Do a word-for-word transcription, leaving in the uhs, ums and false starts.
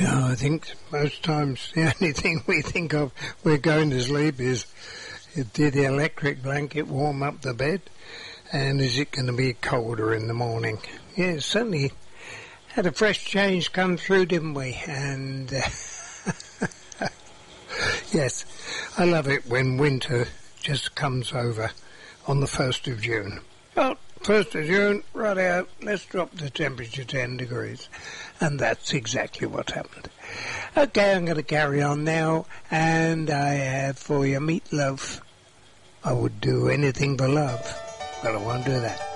Yeah, I think most times the only thing we think of we're going to sleep is, did the electric blanket warm up the bed? And is it going to be colder in the morning? Yeah, certainly had a fresh change come through, didn't we? And uh, yes, I love it when winter just comes over on the first of June. Well, first of June, right out, let's drop the temperature ten degrees. And that's exactly what happened. Okay, I'm going to carry on now, and I have for you Meatloaf. I would do anything for love, but I won't do that.